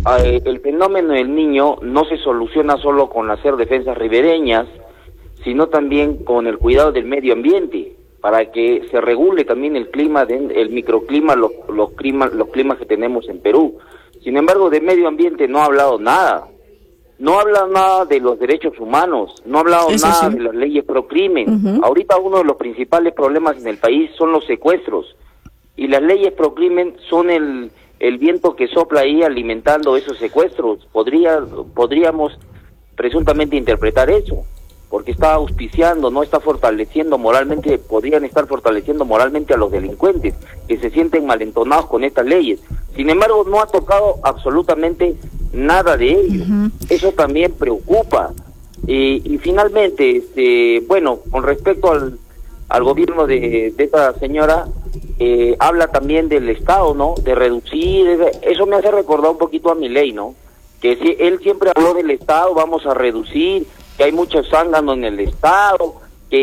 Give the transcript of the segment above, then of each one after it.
el fenómeno del niño no se soluciona solo con hacer defensas ribereñas, sino también con el cuidado del medio ambiente, para que se regule también el clima, el microclima, los climas que tenemos en Perú. Sin embargo, de medio ambiente no ha hablado nada. No habla nada de los derechos humanos, no ha hablado nada de las leyes pro crimen. Ahorita uno de los principales problemas en el país son los secuestros, y las leyes pro crimen son el viento que sopla ahí alimentando esos secuestros. Podríamos presuntamente interpretar eso, porque está auspiciando, no está fortaleciendo moralmente, podrían estar fortaleciendo moralmente a los delincuentes que se sienten malentonados con estas leyes. Sin embargo, no ha tocado absolutamente nada de ello. Eso también preocupa. Y finalmente, bueno, con respecto al gobierno de esta señora, habla también del Estado, ¿no? De reducir, eso me hace recordar un poquito a Milei, ¿no? Que si él siempre habló del Estado, vamos a reducir, que hay mucho zángano en el Estado,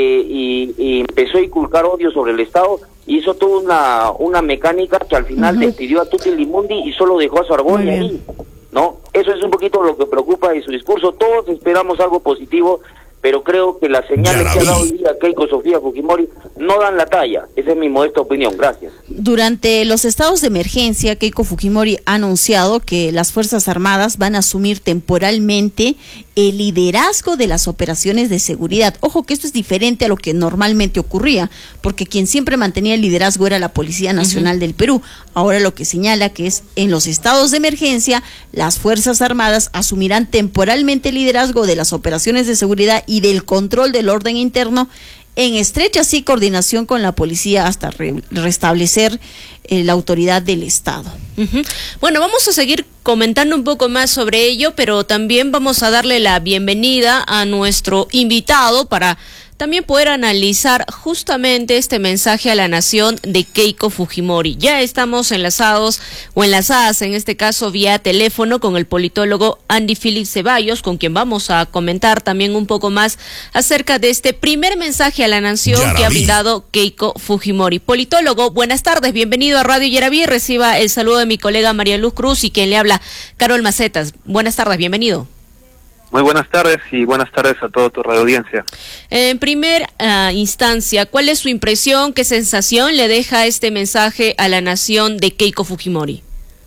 y empezó a inculcar odio sobre el Estado, hizo toda una mecánica que al final despidió a Tutti Limundi y solo dejó a Sarboni ahí, ¿no? Eso es un poquito lo que preocupa de su discurso. Todos esperamos algo positivo, pero creo que las señales que ha dado hoy día Keiko Sofía Fujimori no dan la talla. Esa es mi modesta opinión. Gracias. Durante los estados de emergencia, Keiko Fujimori ha anunciado que las Fuerzas Armadas van a asumir temporalmente el liderazgo de las operaciones de seguridad. Ojo que esto es diferente a lo que normalmente ocurría, porque quien siempre mantenía el liderazgo era la Policía Nacional del Perú. Ahora lo que señala que es en los estados de emergencia, las Fuerzas Armadas asumirán temporalmente el liderazgo de las operaciones de seguridad y del control del orden interno, en estrecha coordinación con la policía hasta restablecer la autoridad del Estado. Bueno, vamos a seguir comentando un poco más sobre ello, pero también vamos a darle la bienvenida a nuestro invitado para también poder analizar justamente este mensaje a la nación de Keiko Fujimori. Ya estamos enlazados o enlazadas en este caso vía teléfono con el politólogo Andy Félix Ceballos, con quien vamos a comentar también un poco más acerca de este primer mensaje a la nación que ha brindado Keiko Fujimori. Politólogo, buenas tardes, bienvenido a Radio Yaraví. Reciba el saludo de mi colega María Luz Cruz y quien le habla, Carol Macetas. Buenas tardes, bienvenido. Muy buenas tardes y buenas tardes a toda tu radioaudiencia. En primera instancia, ¿cuál es su impresión, qué sensación le deja este mensaje a la nación de Keiko Fujimori?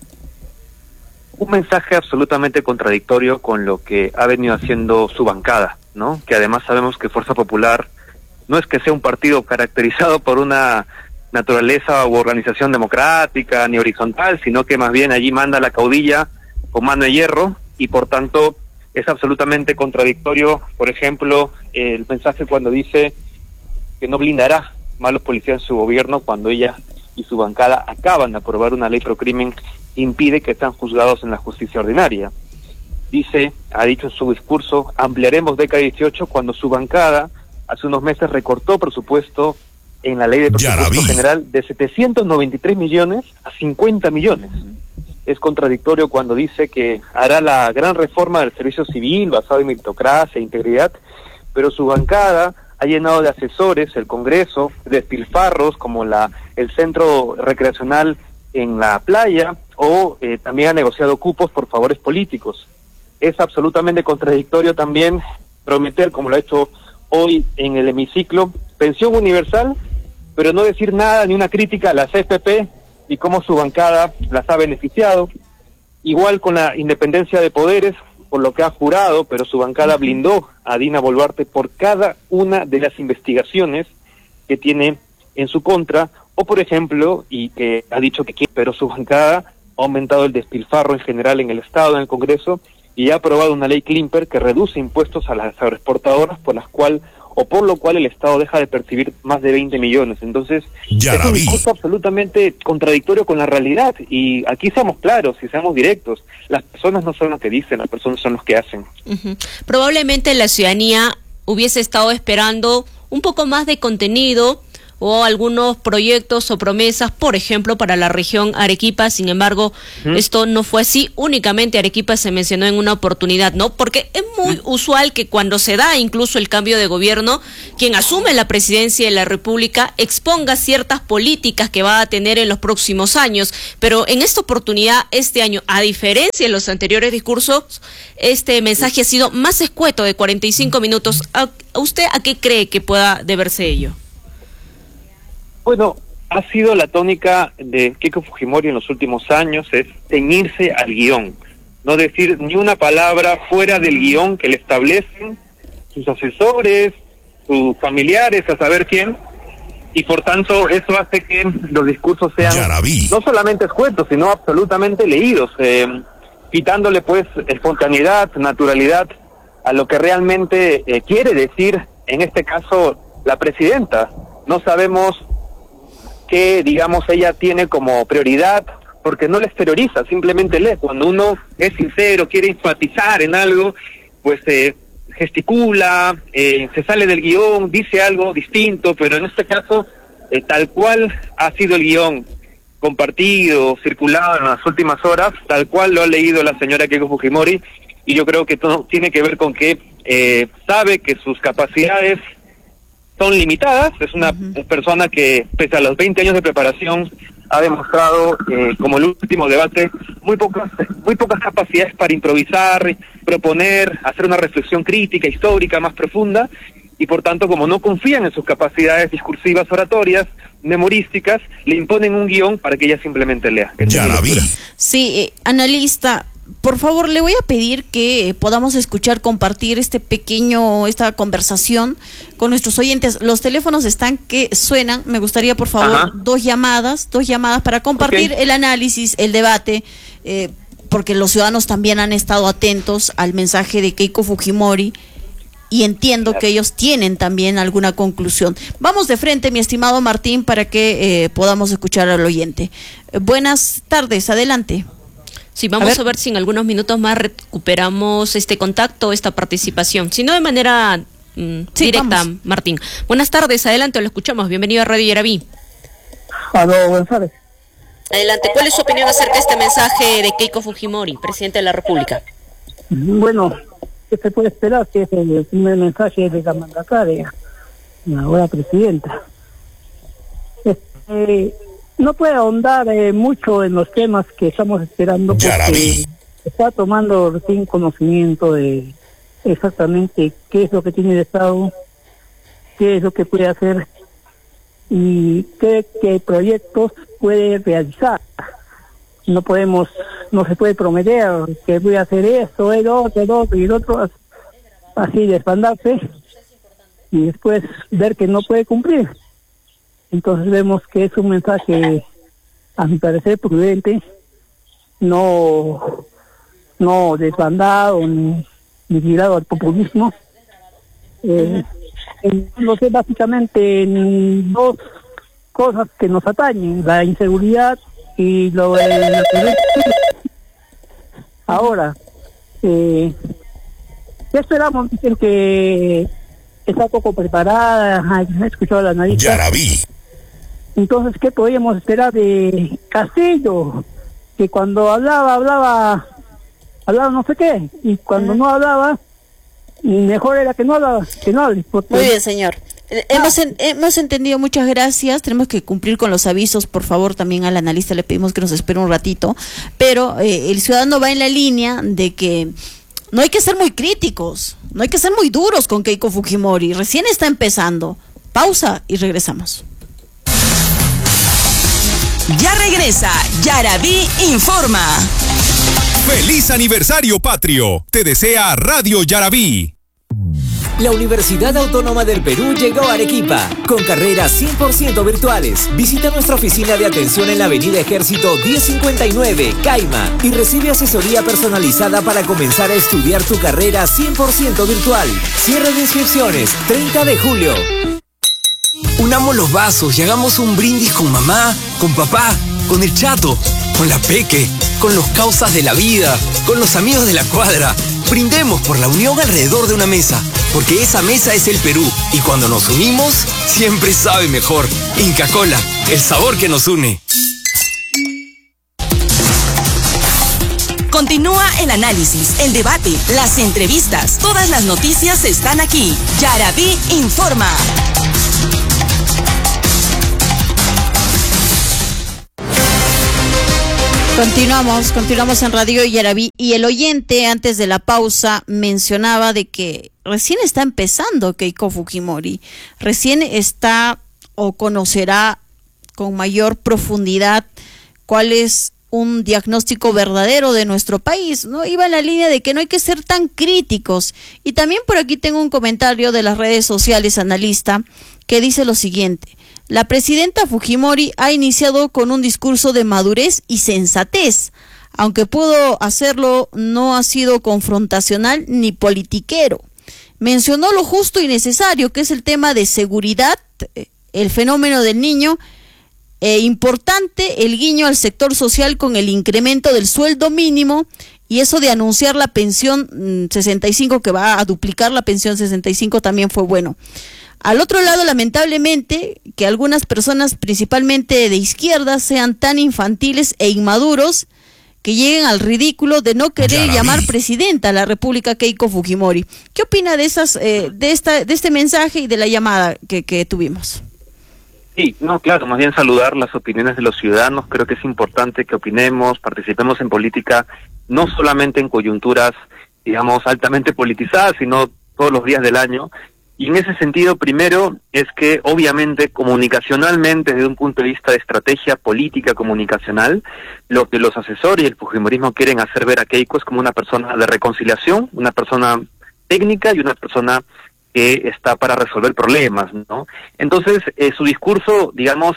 Un mensaje absolutamente contradictorio con lo que ha venido haciendo su bancada, ¿no? Que además sabemos que Fuerza Popular no es que sea un partido caracterizado por una naturaleza u organización democrática ni horizontal, sino que más bien allí manda la caudilla con mano de hierro y por tanto es absolutamente contradictorio, por ejemplo, el mensaje cuando dice que no blindará malos policías en su gobierno cuando ella y su bancada acaban de aprobar una ley pro crimen que impide que sean juzgados en la justicia ordinaria. Dice, ha dicho en su discurso, ampliaremos DK 18 cuando su bancada hace unos meses recortó presupuesto en la ley de presupuesto general de 793 millones a 50 millones. Es contradictorio cuando dice que hará la gran reforma del servicio civil basado en meritocracia e integridad, pero su bancada ha llenado de asesores el Congreso, de despilfarros como el centro recreacional en la playa, o también ha negociado cupos por favores políticos. Es absolutamente contradictorio también prometer, como lo ha hecho hoy en el hemiciclo, pensión universal, pero no decir nada ni una crítica a la CFP y cómo su bancada las ha beneficiado. Igual con la independencia de poderes, por lo que ha jurado, pero su bancada blindó a Dina Boluarte por cada una de las investigaciones que tiene en su contra, o por ejemplo, y que ha dicho que quiere, pero su bancada ha aumentado el despilfarro en general en el Estado, en el Congreso, y ha aprobado una ley Klimper que reduce impuestos a las agroexportadoras por lo cual el Estado deja de percibir más de 20 millones. Entonces, es un discurso absolutamente contradictorio con la realidad. Y aquí seamos claros y seamos directos. Las personas no son lo que dicen, las personas son los que hacen. Probablemente la ciudadanía hubiese estado esperando un poco más de contenido, o algunos proyectos o promesas, por ejemplo, para la región Arequipa. Sin embargo, esto no fue así. Únicamente Arequipa se mencionó en una oportunidad, ¿no? Porque es muy usual que cuando se da incluso el cambio de gobierno, quien asume la presidencia de la República exponga ciertas políticas que va a tener en los próximos años. Pero en esta oportunidad, este año, a diferencia de los anteriores discursos, este mensaje ha sido más escueto, de 45 minutos. ¿Usted a qué cree que pueda deberse ello? Bueno, ha sido la tónica de Keiko Fujimori en los últimos años, es ceñirse al guión, no decir ni una palabra fuera del guión que le establecen sus asesores, sus familiares, a saber quién, y por tanto eso hace que los discursos sean no solamente escuetos, sino absolutamente leídos, quitándole pues espontaneidad, naturalidad a lo que realmente quiere decir, en este caso, la presidenta. No sabemos que, digamos, ella tiene como prioridad, porque no le exterioriza, simplemente lee. Cuando uno es sincero, quiere enfatizar en algo, pues gesticula, se sale del guión, dice algo distinto, pero en este caso, tal cual ha sido el guión compartido, circulado en las últimas horas, tal cual lo ha leído la señora Keiko Fujimori, y yo creo que todo tiene que ver con que sabe que sus capacidades son limitadas. Es una persona que, pese a los 20 años de preparación, ha demostrado, como el último debate, muy pocas capacidades para improvisar, proponer, hacer una reflexión crítica, histórica, más profunda, y por tanto, como no confían en sus capacidades discursivas, oratorias, memorísticas, le imponen un guión para que ella simplemente lea. Ya la vi. Sí, analista, por favor, le voy a pedir que podamos escuchar, compartir esta conversación con nuestros oyentes. Los teléfonos están que suenan. Me gustaría, por favor, dos llamadas para compartir el análisis, el debate, porque los ciudadanos también han estado atentos al mensaje de Keiko Fujimori y entiendo que ellos tienen también alguna conclusión. Vamos de frente, mi estimado Martín, para que podamos escuchar al oyente. Buenas tardes, adelante. Sí, vamos a ver si en algunos minutos más recuperamos este contacto, esta participación. Si no, de manera directa, vamos. Martín. Buenas tardes, adelante, lo escuchamos. Bienvenido a Radio Yaraví. Aló, buenas tardes. Adelante, ¿cuál es su opinión acerca de este mensaje de Keiko Fujimori, presidente de la República? Bueno, ¿qué se puede esperar? Que es el primer mensaje de la mandataria, la ahora presidenta. No puede ahondar mucho en los temas que estamos esperando, porque está tomando recién conocimiento de exactamente qué es lo que tiene el Estado, qué es lo que puede hacer y qué proyectos puede realizar. No se puede prometer que voy a hacer esto, el otro y el otro, así desbandarse y después ver que no puede cumplir. Entonces vemos que es un mensaje, a mi parecer, prudente, no desbandado ni tirado al populismo. No sé, básicamente en dos cosas que nos atañen: la inseguridad y lo de la violencia. Ahora, ¿qué esperamos? Dicen que está poco preparada, he escuchado a la analista. Ya la vi. Entonces, ¿qué podíamos esperar de Castillo? Que cuando hablaba no sé qué, y cuando no hablaba, mejor era que no hablaba, que no hable. Muy bien, señor. Hemos entendido, muchas gracias. Tenemos que cumplir con los avisos, por favor. También al analista le pedimos que nos espere un ratito, pero el ciudadano va en la línea de que no hay que ser muy críticos, no hay que ser muy duros con Keiko Fujimori, recién está empezando. Pausa y regresamos. Ya regresa Yaraví Informa. ¡Feliz aniversario patrio! Te desea Radio Yaraví. La Universidad Autónoma del Perú llegó a Arequipa, con carreras 100% virtuales. Visita nuestra oficina de atención en la Avenida Ejército 1059, Caima, y recibe asesoría personalizada para comenzar a estudiar tu carrera 100% virtual. Cierre de inscripciones, 30 de julio. Unamos los vasos y hagamos un brindis con mamá, con papá, con el chato, con la peque, con los causas de la vida, con los amigos de la cuadra. Brindemos por la unión alrededor de una mesa. porque esa mesa es el Perú y cuando nos unimos, siempre sabe mejor. Inca Kola, el sabor que nos une. Continúa el análisis, el debate, las entrevistas. Todas las noticias están aquí. Yaraví informa. Continuamos en Radio Yaraví, y el oyente antes de la pausa mencionaba de que recién está empezando Keiko Fujimori, recién está o conocerá con mayor profundidad cuál es un diagnóstico verdadero de nuestro país, ¿no? Iba en la línea de que no hay que ser tan críticos. Y también por aquí tengo un comentario de las redes sociales, analista, que dice lo siguiente: la presidenta Fujimori ha iniciado con un discurso de madurez y sensatez. Aunque pudo hacerlo, no ha sido confrontacional ni politiquero. Mencionó lo justo y necesario, que es el tema de seguridad, el fenómeno del niño, importante el guiño al sector social con el incremento del sueldo mínimo, y eso de anunciar la pensión 65, que va a duplicar la pensión 65, también fue bueno. Al otro lado, lamentablemente, que algunas personas, principalmente de izquierda, sean tan infantiles e inmaduros que lleguen al ridículo de no querer llamar presidenta a la República Keiko Fujimori. ¿Qué opina de este mensaje y de la llamada que tuvimos? Sí, no, claro, más bien saludar las opiniones de los ciudadanos. Creo que es importante que opinemos, participemos en política, no solamente en coyunturas, digamos, altamente politizadas, sino todos los días del año. Y en ese sentido, primero, es que obviamente comunicacionalmente, desde un punto de vista de estrategia política comunicacional, lo que los asesores y el fujimorismo quieren hacer ver a Keiko es como una persona de reconciliación, una persona técnica y una persona que está para resolver problemas, ¿no? Entonces, su discurso, digamos,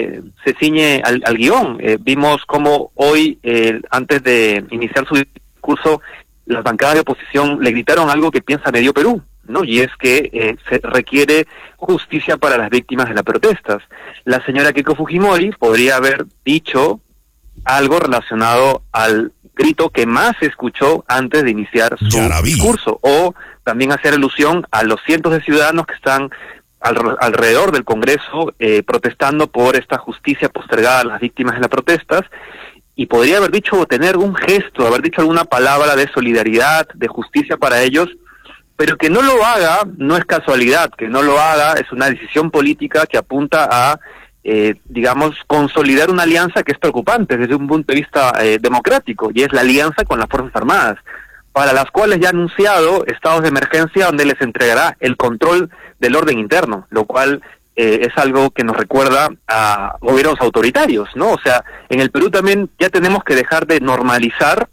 se ciñe al guión. Vimos cómo hoy, antes de iniciar su discurso, las bancadas de oposición le gritaron algo que piensa medio Perú, ¿no? Y es que se requiere justicia para las víctimas de las protestas. La señora Keiko Fujimori podría haber dicho algo relacionado al grito que más se escuchó antes de iniciar su discurso, o también hacer alusión a los cientos de ciudadanos que están alrededor del Congreso protestando por esta justicia postergada a las víctimas de las protestas, y podría haber dicho o tener un gesto, haber dicho alguna palabra de solidaridad, de justicia para ellos, pero que no lo haga no es casualidad, que no lo haga es una decisión política que apunta a digamos, consolidar una alianza que es preocupante desde un punto de vista democrático, y es la alianza con las Fuerzas Armadas, para las cuales ya ha anunciado estados de emergencia donde les entregará el control del orden interno, lo cual es algo que nos recuerda a gobiernos autoritarios, ¿no? O sea, en el Perú también ya tenemos que dejar de normalizar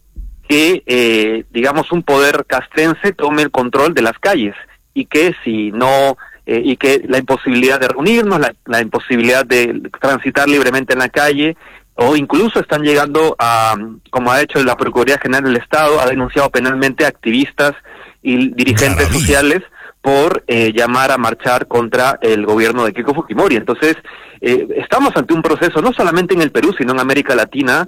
que, digamos, un poder castrense tome el control de las calles, y que si no... y que la imposibilidad de reunirnos, la imposibilidad de transitar libremente en la calle, o incluso están llegando a, como ha hecho la Procuraduría General del Estado, ha denunciado penalmente a activistas y dirigentes sociales por llamar a marchar contra el gobierno de Keiko Fujimori. Entonces, estamos ante un proceso, no solamente en el Perú, sino en América Latina,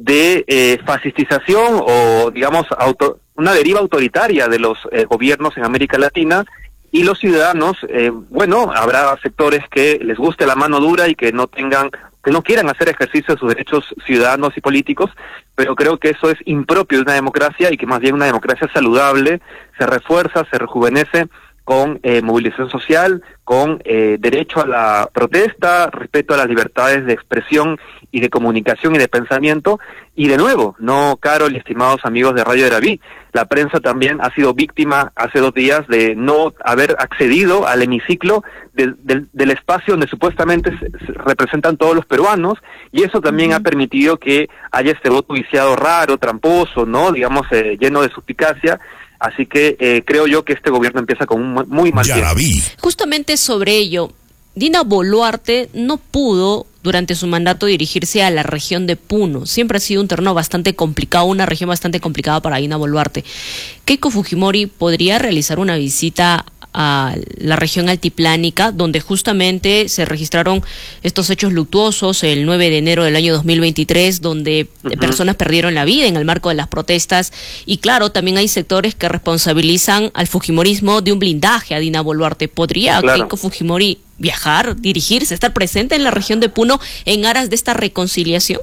de fascistización o, digamos, una deriva autoritaria de los gobiernos en América Latina. Y los ciudadanos, bueno, habrá sectores que les guste la mano dura y que no quieran hacer ejercicio de sus derechos ciudadanos y políticos, pero creo que eso es impropio de una democracia, y que más bien una democracia saludable se refuerza, se rejuvenece con movilización social, con derecho a la protesta, respeto a las libertades de expresión y de comunicación y de pensamiento. Y de nuevo, no, Carol y estimados amigos de Radio Yaraví, la prensa también ha sido víctima hace 2 días de no haber accedido al hemiciclo del espacio donde supuestamente se representan todos los peruanos, y eso también ha permitido que haya este voto viciado raro, tramposo, ¿no? Digamos, lleno de suspicacia. Así que creo yo que este gobierno empieza con un muy mal tiempo. Justamente sobre ello, Dina Boluarte no pudo durante su mandato dirigirse a la región de Puno. Siempre ha sido un terreno bastante complicado, una región bastante complicada para Dina Boluarte. Keiko Fujimori podría realizar una visita a la región altiplánica, donde justamente se registraron estos hechos luctuosos el 9 de enero del año 2023, donde personas perdieron la vida en el marco de las protestas. Y claro, también hay sectores que responsabilizan al fujimorismo de un blindaje a Dina Boluarte. ¿Podría Keiko Fujimori viajar, dirigirse, estar presente en la región de Puno en aras de esta reconciliación?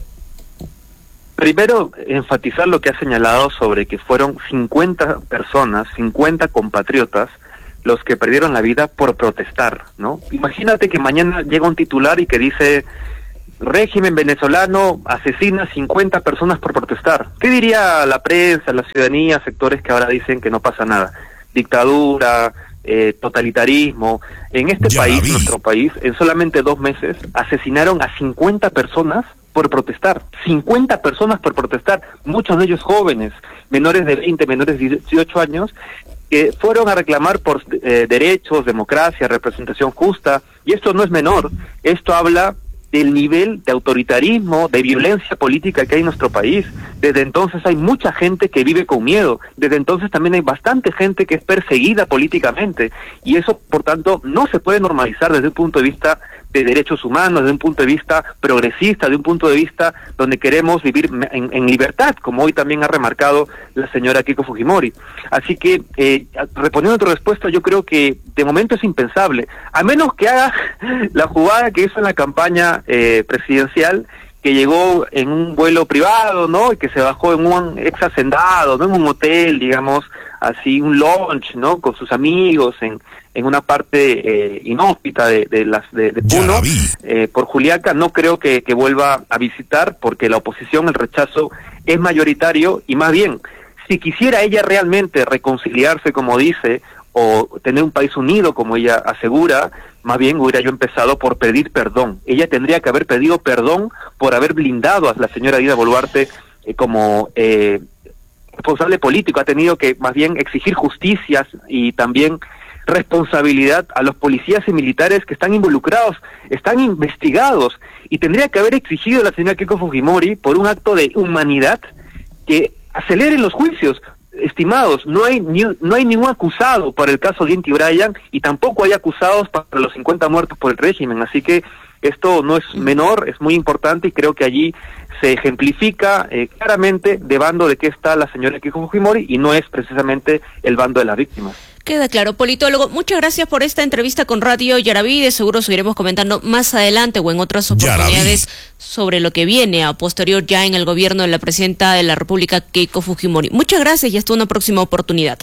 Primero, enfatizar lo que ha señalado sobre que fueron 50 personas, 50 compatriotas, los que perdieron la vida por protestar, ¿no? Imagínate que mañana llega un titular y que dice: régimen venezolano asesina 50 personas por protestar. ¿Qué diría la prensa, la ciudadanía, sectores que ahora dicen que no pasa nada? Dictadura, totalitarismo. En este país, nuestro país, en solamente 2 meses, asesinaron a 50 personas por protestar. 50 personas por protestar, muchos de ellos jóvenes, menores de 20, menores de 18 años, que fueron a reclamar por derechos, democracia, representación justa. Y esto no es menor, esto habla del nivel de autoritarismo, de violencia política que hay en nuestro país. Desde entonces hay mucha gente que vive con miedo, desde entonces también hay bastante gente que es perseguida políticamente, y eso, por tanto, no se puede normalizar desde un punto de vista de derechos humanos, desde un punto de vista progresista, de un punto de vista donde queremos vivir en libertad, como hoy también ha remarcado la señora Keiko Fujimori. Así que, respondiendo a tu respuesta, yo creo que de momento es impensable, a menos que haga la jugada que hizo en la campaña presidencial, que llegó en un vuelo privado, ¿no? Y que se bajó en un ex hacendado, no en un hotel, digamos, así un lunch, ¿no? Con sus amigos en una parte inhóspita de Puno, por Juliaca. No creo que vuelva a visitar, porque la oposición, el rechazo es mayoritario, y más bien, si quisiera ella realmente reconciliarse, como dice, o tener un país unido, como ella asegura, más bien hubiera yo empezado por pedir perdón. Ella tendría que haber pedido perdón por haber blindado a la señora Dina Boluarte como responsable político. Ha tenido que más bien exigir justicias y también responsabilidad a los policías y militares que están involucrados, están investigados, y tendría que haber exigido a la señora Keiko Fujimori, por un acto de humanidad, que aceleren los juicios. Estimados, no hay ningún acusado por el caso de Inti Bryan, y tampoco hay acusados para los 50 muertos por el régimen, así que esto no es menor, es muy importante, y creo que allí se ejemplifica claramente de bando de qué está la señora Keiko Fujimori, y no es precisamente el bando de las víctimas. Queda claro, politólogo. Muchas gracias por esta entrevista con Radio Yaraví. De seguro seguiremos comentando más adelante o en otras oportunidades sobre lo que viene a posterior ya en el gobierno de la presidenta de la República, Keiko Fujimori. Muchas gracias y hasta una próxima oportunidad.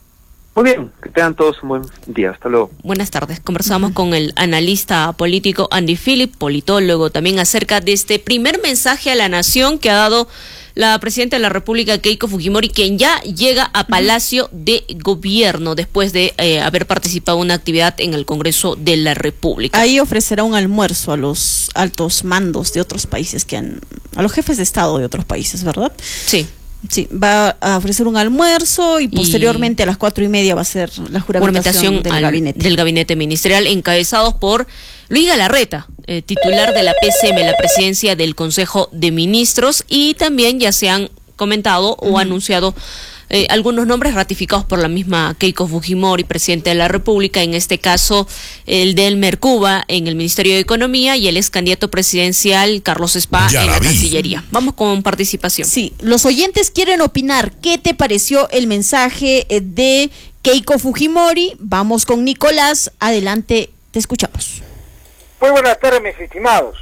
Muy bien, que tengan todos un buen día. Hasta luego. Buenas tardes. Conversamos con el analista político Andy Philip, politólogo, también acerca de este primer mensaje a la nación que ha dado la presidenta de la República, Keiko Fujimori, quien ya llega a Palacio de Gobierno después de haber participado en una actividad en el Congreso de la República. Ahí ofrecerá un almuerzo a los altos mandos de otros países, a los jefes de Estado de otros países, ¿verdad? Sí. Sí, va a ofrecer un almuerzo y posteriormente a las 4:30 va a ser la juramentación del gabinete ministerial, encabezados por Luis Galarreta, titular de la PCM, la presidencia del Consejo de Ministros, y también ya se han comentado o anunciado algunos nombres ratificados por la misma Keiko Fujimori, presidenta de la República, en este caso el de Elmer Cuba en el Ministerio de Economía y el ex candidato presidencial Carlos Spa en la Cancillería. Vamos con participación. Sí, los oyentes quieren opinar. ¿Qué te pareció el mensaje de Keiko Fujimori? Vamos con Nicolás. Adelante, te escuchamos. Muy buenas tardes, mis estimados.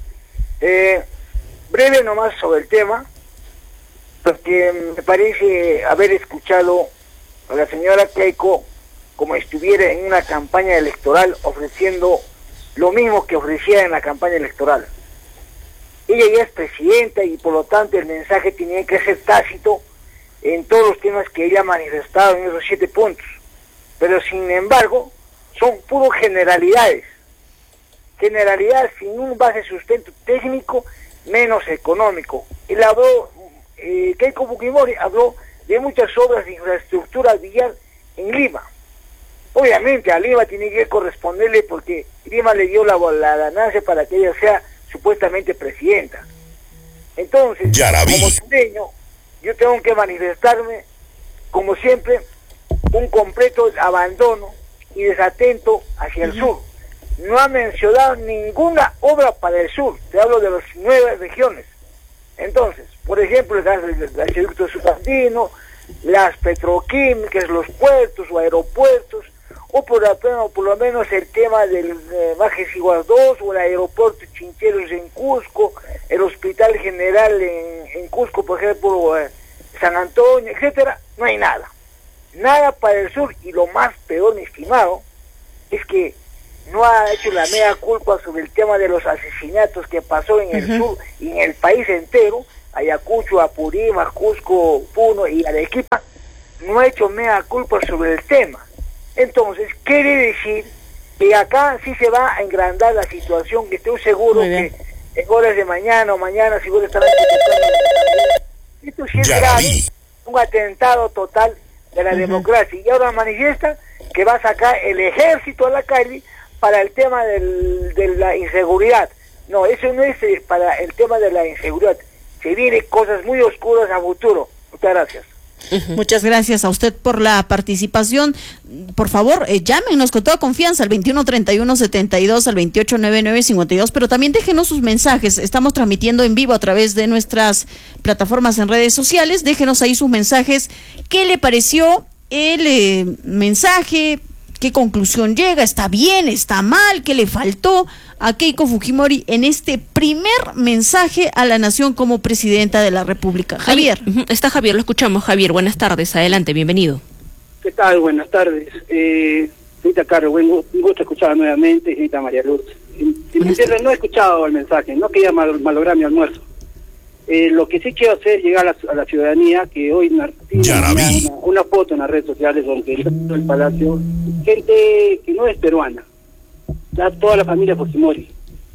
Breve nomás sobre el tema, porque me parece haber escuchado a la señora Keiko como estuviera en una campaña electoral ofreciendo lo mismo que ofrecía en la campaña electoral. Ella ya es presidenta y por lo tanto el mensaje tenía que ser tácito en todos los temas que ella ha manifestado en esos 7 puntos. Pero sin embargo, son puros generalidades sin un base sustento técnico, menos económico. Él habló, Keiko Fujimori habló de muchas obras de infraestructura vial en Lima. Obviamente a Lima tiene que corresponderle porque Lima le dio la ganancia para que ella sea supuestamente presidenta. Entonces, como sureño, yo tengo que manifestarme, como siempre, un completo abandono y desatento hacia el sur. No ha mencionado ninguna obra para el sur, te hablo de las 9 regiones. Entonces, por ejemplo, el acueducto subandino, las petroquímicas, los puertos o aeropuertos, o por lo menos el tema del Bajes Iguas 2 o el aeropuerto Chincheros en Cusco, el Hospital General en Cusco, por ejemplo, San Antonio, etcétera. No hay nada. Nada para el sur, y lo más peor, mi estimado, es que no ha hecho la mea culpa sobre el tema de los asesinatos que pasó en el sur y en el país entero, Ayacucho, Apurímac, Cusco, Puno y Arequipa. No ha hecho mea culpa sobre el tema. Entonces, quiere decir que acá sí se va a engrandar la situación, que estoy seguro que en horas de mañana o mañana seguro estarán esto sí es grave, un atentado total de la democracia. Y ahora manifiestan que va a sacar el ejército a la calle para el tema de la inseguridad. No, eso no es para el tema de la inseguridad. Se vienen cosas muy oscuras a futuro. Muchas gracias. Muchas gracias a usted por la participación. Por favor, llámenos con toda confianza al 2131-72, al 2899-52, pero también déjenos sus mensajes. Estamos transmitiendo en vivo a través de nuestras plataformas en redes sociales. Déjenos ahí sus mensajes. ¿Qué le pareció el mensaje? ¿Qué conclusión llega? ¿Está bien? ¿Está mal? ¿Qué le faltó a Keiko Fujimori en este primer mensaje a la nación como presidenta de la República? Javier. Está Javier, lo escuchamos. Javier, buenas tardes. Adelante, bienvenido. ¿Qué tal? Buenas tardes. Señorita Caro, un gusto escuchar nuevamente. Señorita María Luz. No he escuchado el mensaje, no quería malograr mi almuerzo. Lo que sí quiero hacer es llegar a la ciudadanía, que hoy una foto en las redes sociales donde el palacio, gente que no es peruana, toda la familia Fujimori.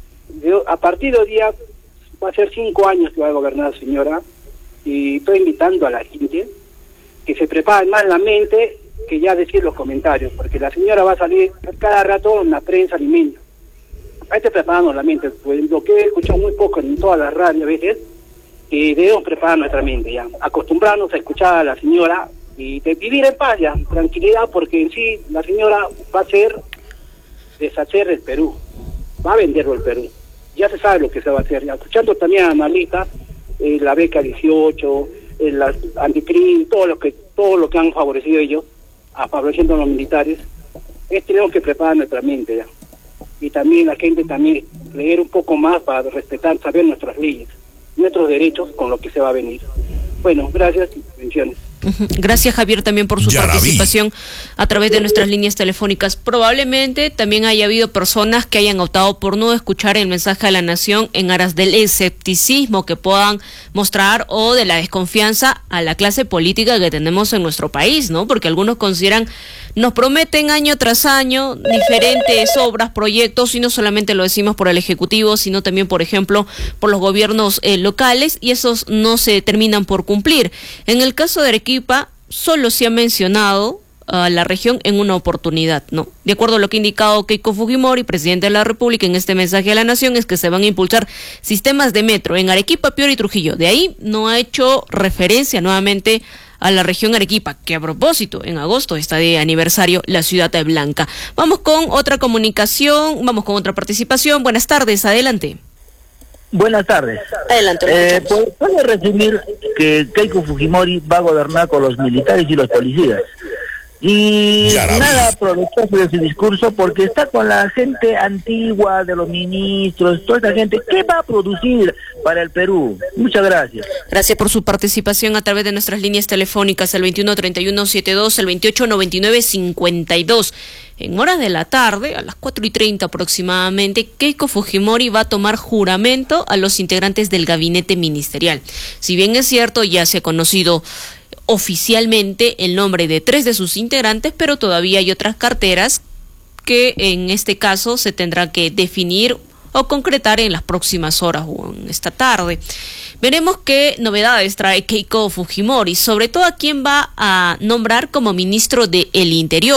A partir de hoy día va a ser 5 años que va a gobernar la señora, y estoy invitando a la gente que se prepare más la mente que ya decir los comentarios, porque la señora va a salir cada rato en la prensa limeña. Hay que prepararnos la mente, pues lo que he escuchado muy poco en todas las radios a veces, que debemos preparar nuestra mente ya, acostumbrarnos a escuchar a la señora y de vivir en paz ya, tranquilidad, porque en sí la señora va a hacer deshacer el Perú, va a venderlo el Perú, ya se sabe lo que se va a hacer. Ya, escuchando también a Marlita, la beca 18, las anticrim, todo lo que han favorecido ellos, favoreciendo a los militares, tenemos que preparar nuestra mente ya, y también la gente también leer un poco más para respetar, saber nuestras leyes, nuestros derechos con lo que se va a venir. Bueno, gracias y bendiciones. Gracias, Javier, también por su participación a través de nuestras líneas telefónicas. Probablemente también haya habido personas que hayan optado por no escuchar el mensaje a la nación en aras del escepticismo que puedan mostrar o de la desconfianza a la clase política que tenemos en nuestro país, ¿no? Porque algunos consideran, nos prometen año tras año diferentes obras, proyectos, y no solamente lo decimos por el Ejecutivo, sino también, por ejemplo, por los gobiernos locales, y esos no se terminan por cumplir. En el caso de Arequipa, solo se ha mencionado a la región en una oportunidad, ¿no? De acuerdo a lo que ha indicado Keiko Fujimori, presidente de la República, en este mensaje a la nación, es que se van a impulsar sistemas de metro en Arequipa, Piura y Trujillo. De ahí no ha hecho referencia nuevamente a la región Arequipa, que a propósito, en agosto está de aniversario la ciudad de Blanca. Vamos con otra comunicación, vamos con otra participación. Buenas tardes, adelante. Buenas tardes. Adelante. ¿Puede resumir que Keiko Fujimori va a gobernar con los militares y los policías? Y nada aprovecharse de su discurso porque está con la gente antigua de los ministros, toda esta gente. ¿Qué va a producir para el Perú? Muchas gracias. Gracias por su participación a través de nuestras líneas telefónicas, el 2131-72, el 2899-52. En horas de la tarde, a las 4:30 aproximadamente, Keiko Fujimori va a tomar juramento a los integrantes del gabinete ministerial. Si bien es cierto, ya se ha conocido oficialmente el nombre de 3 de sus integrantes, pero todavía hay otras carteras que en este caso se tendrá que definir o concretar en las próximas horas o en esta tarde. Veremos qué novedades trae Keiko Fujimori, sobre todo a quién va a nombrar como ministro del Interior,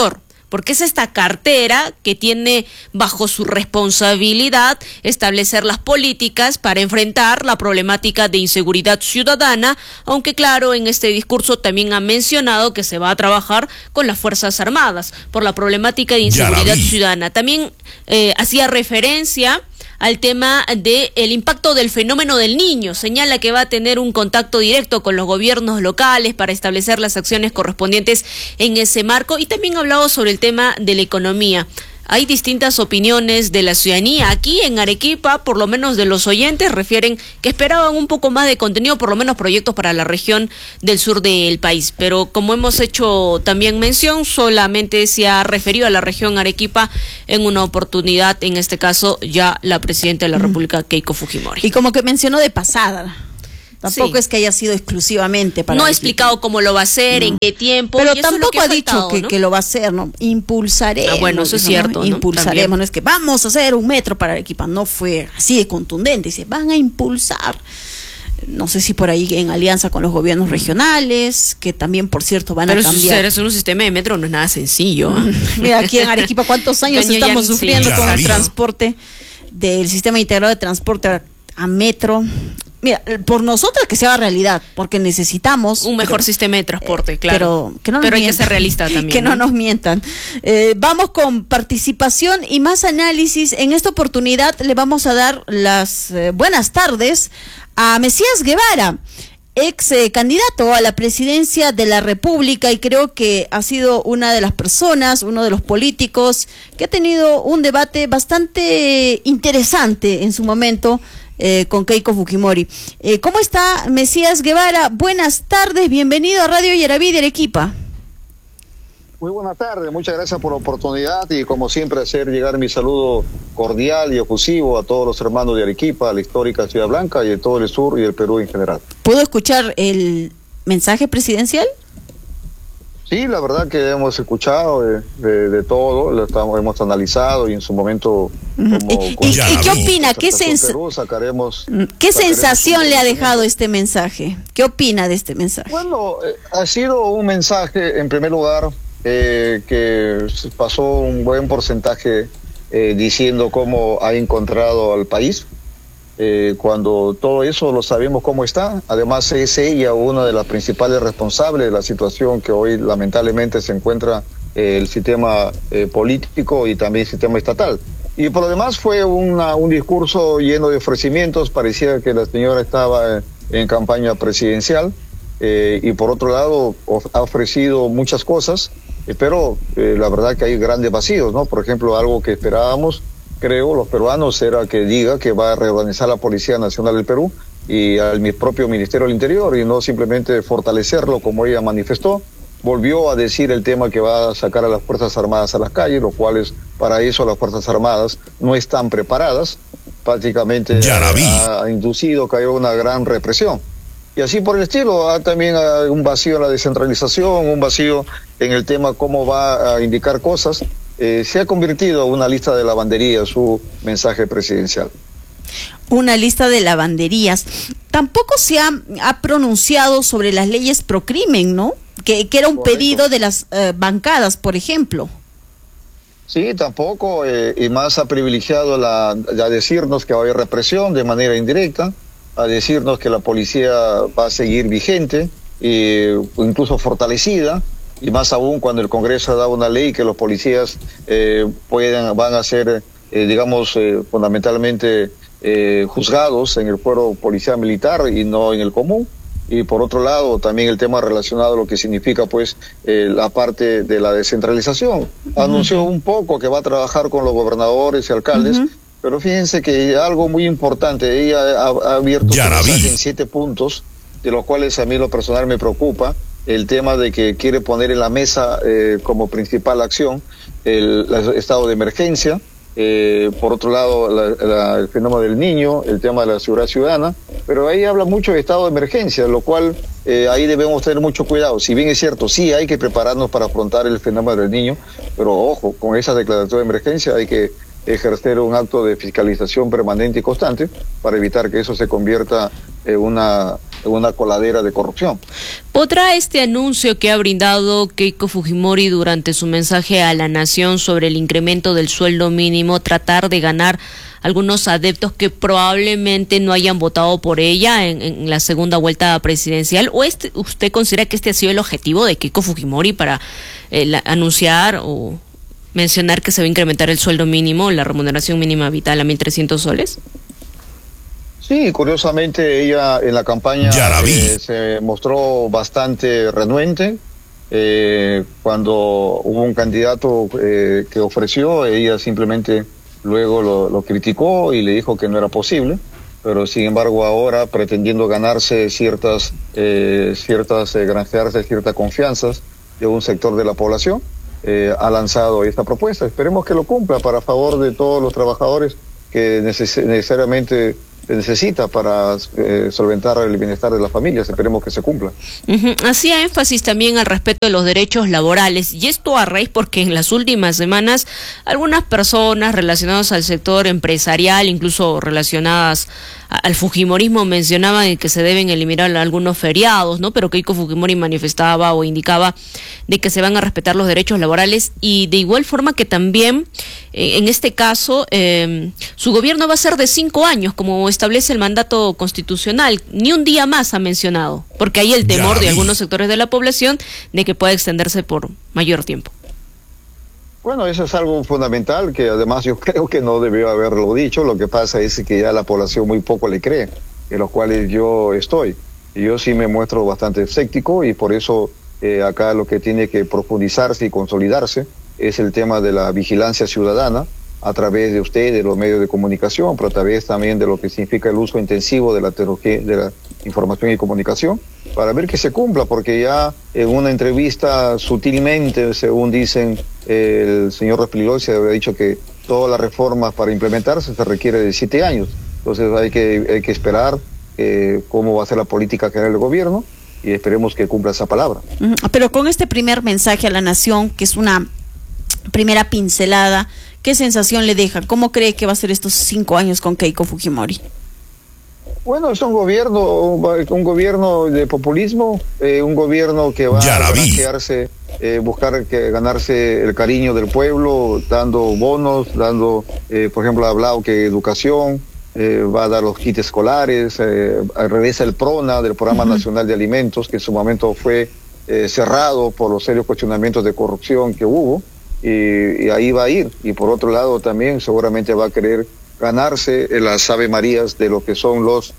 porque es esta cartera que tiene bajo su responsabilidad establecer las políticas para enfrentar la problemática de inseguridad ciudadana, aunque claro, en este discurso también ha mencionado que se va a trabajar con las Fuerzas Armadas por la problemática de inseguridad ciudadana. También hacía referencia al tema del impacto del fenómeno del niño. Señala que va a tener un contacto directo con los gobiernos locales para establecer las acciones correspondientes en ese marco, y también ha hablado sobre el tema de la economía. Hay distintas opiniones de la ciudadanía. Aquí en Arequipa, por lo menos de los oyentes, refieren que esperaban un poco más de contenido, por lo menos proyectos para la región del sur del país. Pero como hemos hecho también mención, solamente se ha referido a la región Arequipa en una oportunidad, en este caso ya la presidenta de la República, Keiko Fujimori. Y como que mencionó de pasada. Tampoco es que haya sido exclusivamente para... No ha explicado cómo lo va a hacer, en qué tiempo. Pero tampoco ha dicho que lo va a hacer, ¿no? Impulsaremos. Bueno, eso es cierto, ¿no? Impulsaremos, También. no es que vamos a hacer un metro para Arequipa. No fue así de contundente. Dice, van a impulsar. No sé si por ahí en alianza con los gobiernos regionales, que también, por cierto, van a cambiar. Pero un sistema de metro no es nada sencillo. Mira, aquí en Arequipa, ¿cuántos años estamos sufriendo con el transporte del sistema integrado de transporte a metro? Mira, por nosotras que se haga realidad, porque necesitamos un mejor sistema de transporte, claro. Pero hay que ser realista también. Que no nos mientan. Vamos con participación y más análisis. En esta oportunidad le vamos a dar las buenas tardes a Mesías Guevara, ex candidato a la presidencia de la República, y creo que ha sido una de las personas, uno de los políticos que ha tenido un debate bastante interesante en su momento con Keiko Fujimori. ¿Cómo está Mesías Guevara? Buenas tardes, bienvenido a Radio Yaraví de Arequipa. Muy buenas tardes, muchas gracias por la oportunidad y como siempre hacer llegar mi saludo cordial y efusivo a todos los hermanos de Arequipa, a la histórica Ciudad Blanca y de todo el sur y el Perú en general. ¿Puedo escuchar el mensaje presidencial? Sí, la verdad que hemos escuchado de todo, hemos analizado y en su momento... ¿Y qué opina? ¿Qué sensación le ha dejado este mensaje? ¿Qué opina de este mensaje? Bueno, ha sido un mensaje, en primer lugar, que pasó un buen porcentaje diciendo cómo ha encontrado al país. Cuando todo eso lo sabemos cómo está, además es ella una de las principales responsables de la situación que hoy lamentablemente se encuentra el sistema político y también el sistema estatal. Y por lo demás fue un discurso lleno de ofrecimientos, parecía que la señora estaba en campaña presidencial y por otro lado ha ofrecido muchas cosas, pero la verdad que hay grandes vacíos, ¿no? Por ejemplo, algo que esperábamos, creo, los peruanos, era que diga que va a reorganizar la Policía Nacional del Perú y al propio Ministerio del Interior y no simplemente fortalecerlo como ella manifestó. Volvió a decir el tema que va a sacar a las Fuerzas Armadas a las calles, lo cual es para eso las Fuerzas Armadas no están preparadas, prácticamente ha inducido que haya una gran represión. Y así por el estilo, también un vacío en la descentralización, un vacío en el tema cómo va a indicar cosas. Se ha convertido en una lista de lavanderías su mensaje presidencial. Una lista de lavanderías. Tampoco se ha pronunciado sobre las leyes pro crimen, ¿no? Que era un pedido de las bancadas, por ejemplo. Sí, tampoco, y más ha privilegiado a decirnos que va a haber represión de manera indirecta, a decirnos que la policía va a seguir vigente, incluso fortalecida, y más aún cuando el Congreso ha dado una ley que los policías van a ser, fundamentalmente juzgados en el fuero policial militar y no en el común. Y por otro lado, también el tema relacionado a lo que significa, pues, la parte de la descentralización. Anunció un poco que va a trabajar con los gobernadores y alcaldes, pero fíjense que algo muy importante, ella ha abierto su mensaje en 7 puntos, de los cuales a mí lo personal me preocupa, el tema de que quiere poner en la mesa como principal acción el estado de emergencia, por otro lado el fenómeno del niño, el tema de la seguridad ciudadana, pero ahí habla mucho de estado de emergencia, lo cual ahí debemos tener mucho cuidado. Si bien es cierto, sí hay que prepararnos para afrontar el fenómeno del niño, pero ojo, con esa declaración de emergencia hay que ejercer un acto de fiscalización permanente y constante para evitar que eso se convierta una coladera de corrupción. ¿Podrá este anuncio que ha brindado Keiko Fujimori durante su mensaje a la nación sobre el incremento del sueldo mínimo tratar de ganar algunos adeptos que probablemente no hayan votado por ella en la segunda vuelta presidencial? ¿O usted considera que este ha sido el objetivo de Keiko Fujimori para anunciar o mencionar que se va a incrementar el sueldo mínimo, la remuneración mínima vital a 1.300 soles? Sí, curiosamente ella en la campaña se mostró bastante renuente. Cuando hubo un candidato que ofreció, ella simplemente luego lo criticó y le dijo que no era posible, pero sin embargo ahora pretendiendo ganarse granjearse ciertas confianzas de un sector de la población, ha lanzado esta propuesta. Esperemos que lo cumpla para favor de todos los trabajadores que necesariamente necesita para solventar el bienestar de las familias. Esperemos que se cumpla. Hacía énfasis también al respeto de los derechos laborales, y esto a raíz porque en las últimas semanas algunas personas relacionadas al sector empresarial, incluso relacionadas al fujimorismo, mencionaban que se deben eliminar algunos feriados, ¿no? Pero Keiko Fujimori manifestaba o indicaba de que se van a respetar los derechos laborales, y de igual forma que también en este caso su gobierno va a ser de 5 años como establece el mandato constitucional. Ni un día más ha mencionado, porque hay el temor de algunos sectores de la población de que pueda extenderse por mayor tiempo. Bueno, eso es algo fundamental que además yo creo que no debió haberlo dicho. Lo que pasa es que ya la población muy poco le cree, en los cuales yo estoy. Y yo sí me muestro bastante escéptico, y por eso acá lo que tiene que profundizarse y consolidarse es el tema de la vigilancia ciudadana a través de usted, de los medios de comunicación, pero a través también de lo que significa el uso intensivo de la tecnología, de la información y comunicación, para ver que se cumpla, porque ya en una entrevista sutilmente, según dicen, el señor Respligoi se había dicho que todas las reformas para implementarse se requiere de 7 años. Entonces hay que esperar cómo va a ser la política general del gobierno, y esperemos que cumpla esa palabra. Pero con este primer mensaje a la nación, que es una primera pincelada, ¿qué sensación le deja? ¿Cómo cree que va a ser estos 5 años con Keiko Fujimori? Bueno, es un gobierno de populismo, un gobierno que va a buscar ganarse el cariño del pueblo, dando bonos, dando, por ejemplo, ha hablado que educación, va a dar los kits escolares, regresa el PRONA, del Programa Nacional de Alimentos, que en su momento fue cerrado por los serios cuestionamientos de corrupción que hubo, y ahí va a ir. Y por otro lado también seguramente va a querer ganarse las Ave Marías de lo que son los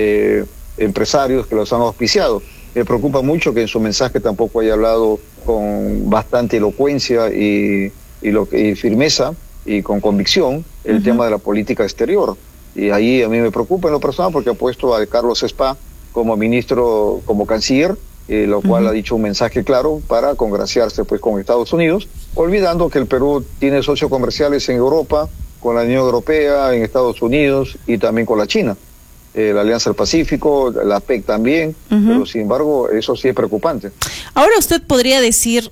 empresarios que los han auspiciado. Me preocupa mucho que en su mensaje tampoco haya hablado con bastante elocuencia y firmeza y con convicción el tema de la política exterior. Y ahí a mí me preocupa en lo personal, porque ha puesto a Carlos Spa como ministro, como canciller, lo cual ha dicho un mensaje claro para congraciarse pues con Estados Unidos, olvidando que el Perú tiene socios comerciales en Europa, con la Unión Europea, en Estados Unidos y también con la China, la Alianza del Pacífico, la PEC también, pero sin embargo eso sí es preocupante. Ahora usted podría decir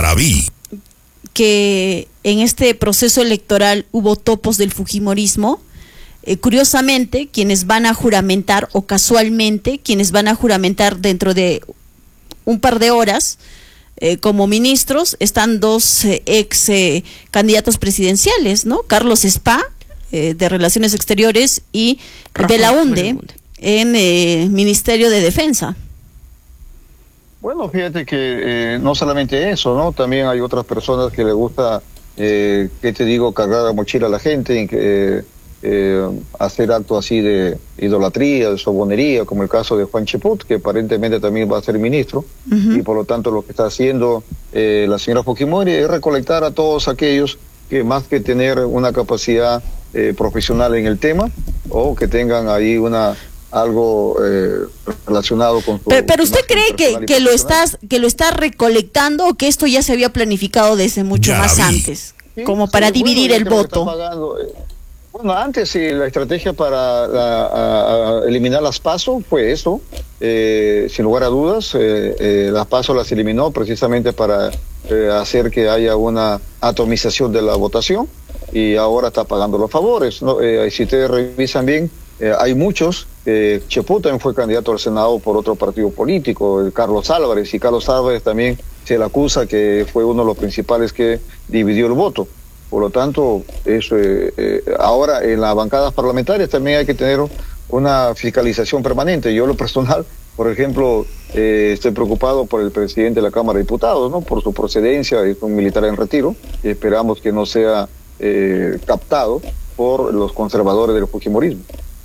que en este proceso electoral hubo topos del fujimorismo. Curiosamente, quienes van a juramentar, o casualmente, quienes van a juramentar dentro de un par de horas como ministros, están 2 ex candidatos presidenciales, ¿no? Carlos Spa, de Relaciones Exteriores, y Belaunde, en Ministerio de Defensa. Bueno, fíjate que no solamente eso, ¿no? También hay otras personas que le gusta, ¿qué te digo?, cargar la mochila a la gente, hacer actos así de idolatría, de sobonería, como el caso de Juan Cheput, que aparentemente también va a ser ministro, y por lo tanto lo que está haciendo la señora Fujimori es recolectar a todos aquellos que, más que tener una capacidad profesional en el tema, o que tengan ahí algo relacionado con su... Pero usted cree que lo está recolectando, o que esto ya se había planificado desde mucho más antes, como para dividir el voto. Bueno, antes sí, la estrategia para eliminar las PASO fue eso, sin lugar a dudas. Las PASO las eliminó precisamente para hacer que haya una atomización de la votación, y ahora está pagando los favores, ¿no? Si ustedes revisan bien, hay muchos. Chepú también fue candidato al Senado por otro partido político, Carlos Álvarez, y Carlos Álvarez también se le acusa que fue uno de los principales que dividió el voto. Por lo tanto, eso, ahora en las bancadas parlamentarias también hay que tener una fiscalización permanente. Yo, lo personal, por ejemplo, estoy preocupado por el presidente de la Cámara de Diputados, ¿no? Por su procedencia, es un militar en retiro, y esperamos que no sea captado por los conservadores del fujimorismo.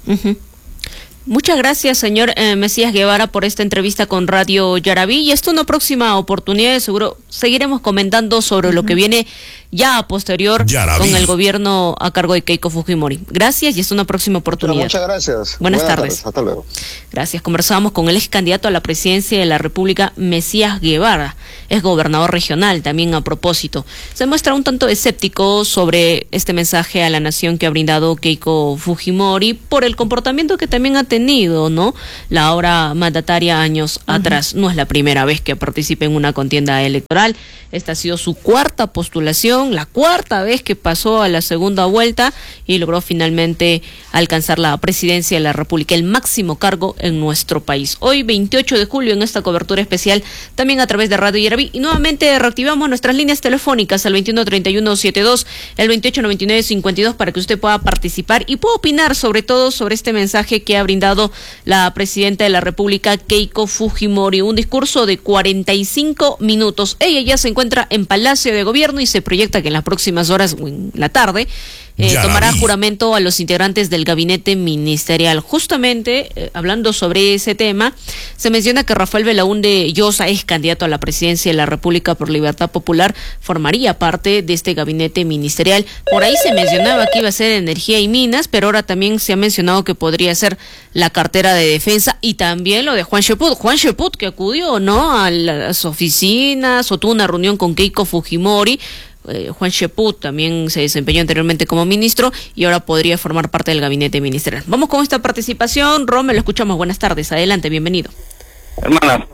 Muchas gracias, señor Mesías Guevara, por esta entrevista con Radio Yarabí, y hasta una próxima oportunidad. Seguro seguiremos comentando sobre lo que viene ya a posterior con el gobierno a cargo de Keiko Fujimori. Gracias y hasta una próxima oportunidad. Muchas gracias. Buenas tardes. Hasta luego. Gracias. Conversábamos con el ex candidato a la presidencia de la República, Mesías Guevara, es gobernador regional. También, a propósito, se muestra un tanto escéptico sobre este mensaje a la nación que ha brindado Keiko Fujimori por el comportamiento que también ha tenido, ¿no? La ahora mandataria años atrás. No es la primera vez que participa en una contienda electoral. Esta ha sido su cuarta postulación, la cuarta vez que pasó a la segunda vuelta y logró finalmente alcanzar la presidencia de la República, el máximo cargo en nuestro país. Hoy, 28 de julio, en esta cobertura especial, también a través de Radio Yarabí, y nuevamente reactivamos nuestras líneas telefónicas al 213172, el 289952, para que usted pueda participar y pueda opinar sobre todo sobre este mensaje que ha brindado la presidenta de la República, Keiko Fujimori. Un discurso de 45 minutos. Ella ya se encuentra en Palacio de Gobierno y se proyecta que en las próximas horas o en la tarde tomará juramento a los integrantes del gabinete ministerial. Justamente, hablando sobre ese tema, se menciona que Rafael Belaúnde Llosa, ex candidato a la presidencia de la República por Libertad Popular, formaría parte de este gabinete ministerial. Por ahí se mencionaba que iba a ser energía y minas, pero ahora también se ha mencionado que podría ser la cartera de defensa, y también lo de Juan Cheput. Juan Cheput, que acudió, ¿no?, a las oficinas o tuvo una reunión con Keiko Fujimori. Juan Cheput también se desempeñó anteriormente como ministro y ahora podría formar parte del gabinete ministerial. Vamos con esta participación. Rome, lo escuchamos. Buenas tardes. Adelante, bienvenido. Hermana,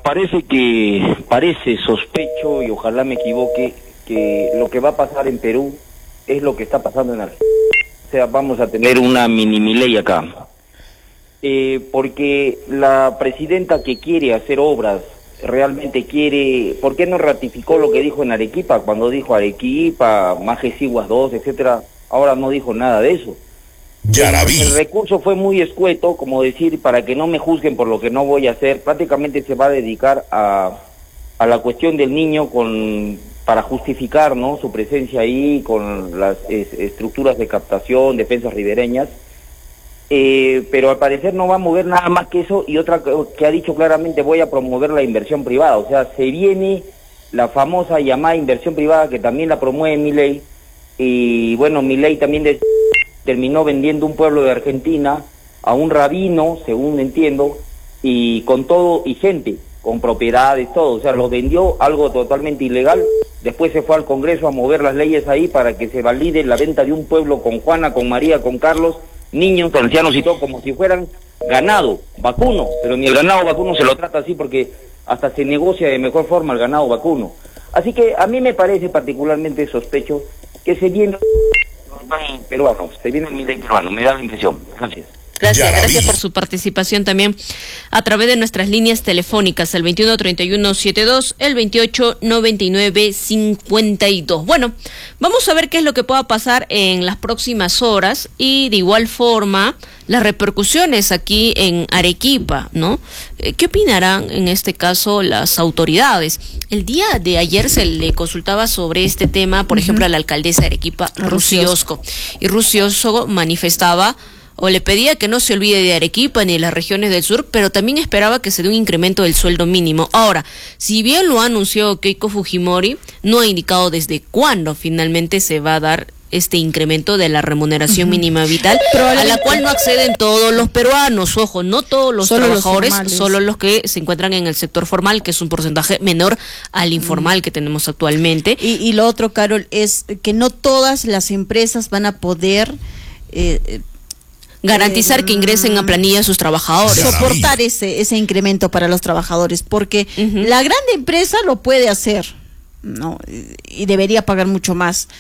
parece sospecho, y ojalá me equivoque, que lo que va a pasar en Perú es lo que está pasando en Argentina. O sea, vamos a tener una mini ley acá. Porque la presidenta que quiere hacer obras, realmente quiere, ¿por qué no ratificó lo que dijo en Arequipa? Cuando dijo Arequipa, Majesiguas 2, etcétera, ahora no dijo nada de eso. El recurso fue muy escueto, como decir, para que no me juzguen por lo que no voy a hacer. Prácticamente se va a dedicar a la cuestión del niño para justificar, ¿no?, su presencia ahí con las estructuras de captación, defensas ribereñas. Pero al parecer no va a mover nada más que eso, y otra que ha dicho claramente: voy a promover la inversión privada. O sea, se viene la famosa llamada inversión privada, que también la promueve Milei, y bueno, Milei también terminó vendiendo un pueblo de Argentina a un rabino, según entiendo, y con todo, y gente, con propiedades, todo. O sea, lo vendió, algo totalmente ilegal. Después se fue al Congreso a mover las leyes ahí para que se valide la venta de un pueblo con Juana, con María, con Carlos, niños, ancianos y todo, como si fueran ganado vacuno, pero ni el ganado vacuno se lo trata así, porque hasta se negocia de mejor forma el ganado vacuno. Así que a mí me parece particularmente sospecho que se viene peruano, me da la impresión. Gracias. Gracias por su participación también a través de nuestras líneas telefónicas, el 213172, el 289952. Bueno, vamos a ver qué es lo que pueda pasar en las próximas horas, y de igual forma las repercusiones aquí en Arequipa, ¿no? ¿Qué opinarán en este caso las autoridades? El día de ayer se le consultaba sobre este tema, por ejemplo, a la alcaldesa de Arequipa, Rusi Osco, y Rusi Osco manifestaba o le pedía que no se olvide de Arequipa ni de las regiones del sur, pero también esperaba que se dé un incremento del sueldo mínimo. Ahora, si bien lo ha anunciado Keiko Fujimori, no ha indicado desde cuándo finalmente se va a dar este incremento de la remuneración mínima vital, a la cual no acceden todos los peruanos. Ojo, no todos los trabajadores, solo los que se encuentran en el sector formal, que es un porcentaje menor al informal que tenemos actualmente. Y lo otro, Carol, es que no todas las empresas van a poder garantizar que ingresen a planilla a sus trabajadores. Soportar ese incremento para los trabajadores, porque la gran empresa lo puede hacer, ¿no? Y debería pagar mucho más.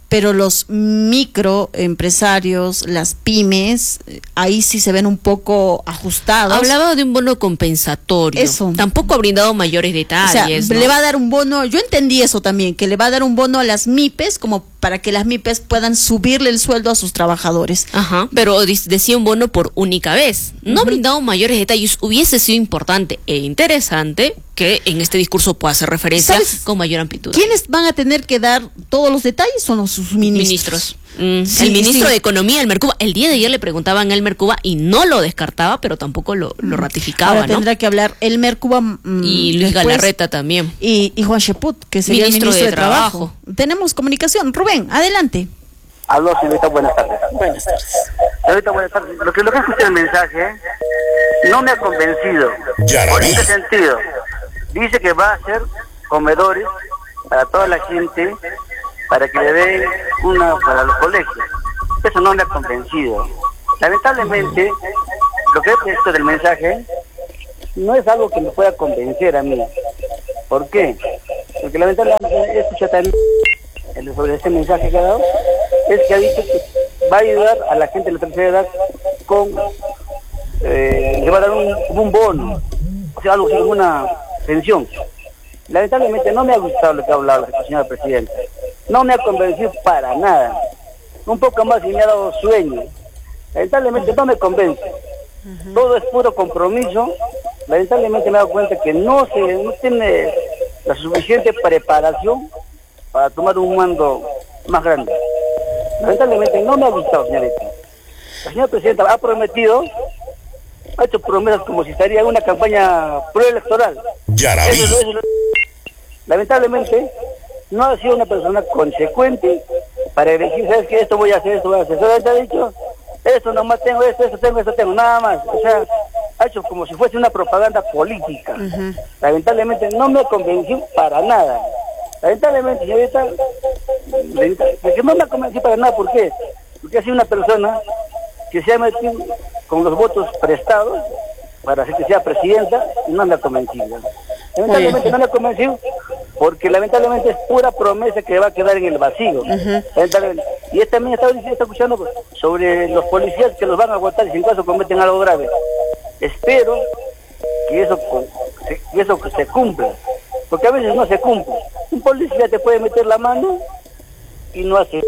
pero los microempresarios, las pymes, ahí sí se ven un poco ajustados. Hablaba de un bono compensatorio. Eso. Tampoco ha brindado mayores detalles. O sea, ¿no? le va a dar un bono, yo entendí eso también, que le va a dar un bono a las MIPES como para que las MIPES puedan subirle el sueldo a sus trabajadores. Ajá, pero decía un bono por única vez. No ha brindado mayores detalles. Hubiese sido importante e interesante que en este discurso pueda hacer referencia con mayor amplitud. ¿Quiénes van a tener que dar todos los detalles? Son sus ministros. Sí, el ministro de Economía, Elmer Cuba. El día de ayer le preguntaban a Elmer Cuba y no lo descartaba, pero tampoco lo ratificaba. Ahora tendrá que hablar Elmer Cuba y Luis Galarreta también. Y Juan Cheput, que sería ministro el ministro de Trabajo. Tenemos comunicación. Rubén, adelante. Aló, señorita, buenas tardes. Buenas tardes. Señorita, buenas tardes. Lo que escuché el mensaje no me ha convencido. Por este sentido, dice que va a hacer comedores para toda la gente, para que le den para los colegios. Eso no me ha convencido. Lamentablemente, lo que he visto del mensaje no es algo que me pueda convencer a mí. ¿Por qué? Porque lamentablemente he escuchado también sobre este mensaje que ha dado, es que ha dicho que va a ayudar a la gente de la tercera edad con le va a dar un bono, o sea, algo como una pensión. Lamentablemente no me ha gustado lo que ha hablado la señora presidenta, no me ha convencido para nada, un poco más y me ha dado sueño. Lamentablemente no me convence, todo es puro compromiso. Lamentablemente me he dado cuenta que no tiene la suficiente preparación para tomar un mando más grande. Lamentablemente no me ha gustado, señorita. La señora presidenta ha prometido, ha hecho promesas como si estaría en una campaña preelectoral. Lamentablemente no ha sido una persona consecuente para decir, ¿sabes qué? Esto voy a hacer, Solamente ha dicho, esto nomás tengo, esto tengo, nada más. O sea, ha hecho como si fuese una propaganda política. Lamentablemente no me convenció para nada. Lamentablemente, señorita, porque no me ha convencido para nada. ¿Por qué? Porque ha sido una persona que se ha metido con los votos prestados para que sea presidenta y no me ha convencido. Lamentablemente no me ha convencido porque lamentablemente es pura promesa que va a quedar en el vacío. Y también está escuchando sobre los policías que los van a votar si en caso cometen algo grave. Espero que eso se cumpla, porque a veces no se cumple. Un policía te puede meter la mano y no hace.